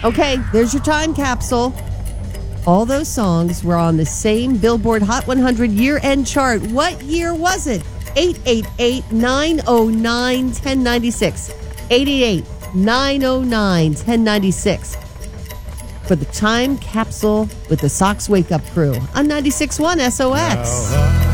Okay, there's your time capsule. All those songs were on the same Billboard Hot 100 year-end chart. What year was it? 888-909-1096. 888-909-1096. For the time capsule with the Sox Wake Up Crew on 96.1 SOX.